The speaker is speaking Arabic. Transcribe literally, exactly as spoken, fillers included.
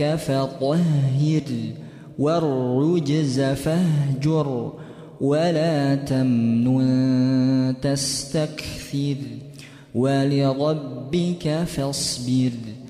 فطهر والرجز فاهجر ولا تمنن تستكثر ولربك فاصبر